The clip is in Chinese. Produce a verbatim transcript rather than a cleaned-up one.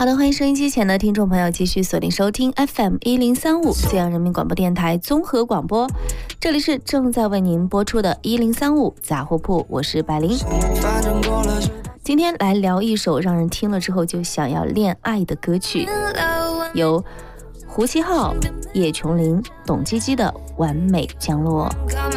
好的，欢迎收音机前的听众朋友继续锁定收听 F M 一零三五浙江人民广播电台综合广播，这里是正在为您播出的一零三五杂货铺，我是百灵。今天来聊一首让人听了之后就想要恋爱的歌曲，由胡锡浩、叶琼琳、董基基的《完美降落》。